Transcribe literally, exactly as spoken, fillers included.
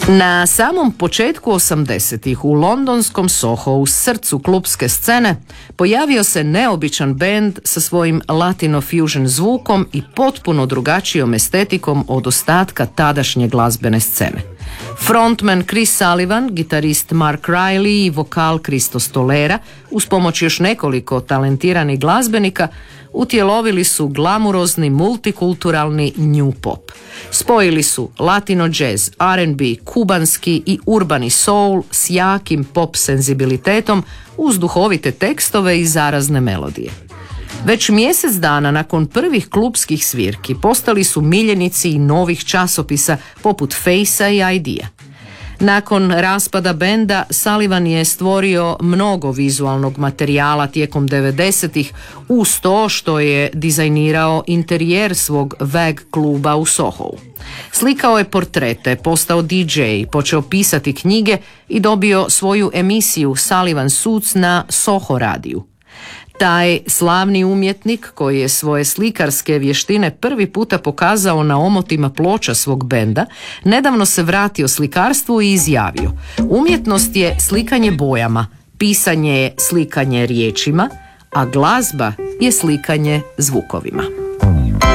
Na samom početku osamdesetih u londonskom Soho, u srcu klubske scene, pojavio se neobičan bend sa svojim latino fusion zvukom i potpuno drugačijom estetikom od ostatka tadašnje glazbene scene. Frontman Chris Sullivan, gitarist Mark Riley i vokal Christo Stolera, uz pomoć još nekoliko talentiranih glazbenika, utjelovili su glamurozni, multikulturalni new pop. Spojili su latino jazz, R and B, kubanski i urbani soul s jakim pop senzibilitetom uz duhovite tekstove i zarazne melodije. Već mjesec dana nakon prvih klubskih svirki postali su miljenici i novih časopisa poput Face-a i Idea. Nakon raspada benda, Sullivan je stvorio mnogo vizualnog materijala tijekom devedesetih uz to što je dizajnirao interijer svog Vag kluba u Sohovu. Slikao je portrete, postao D J, počeo pisati knjige i dobio svoju emisiju Sullivan Suits na Soho radiju. Taj slavni umjetnik, koji je svoje slikarske vještine prvi puta pokazao na omotima ploča svog benda, nedavno se vratio slikarstvu i izjavio: umjetnost je slikanje bojama, pisanje je slikanje riječima, a glazba je slikanje zvukovima.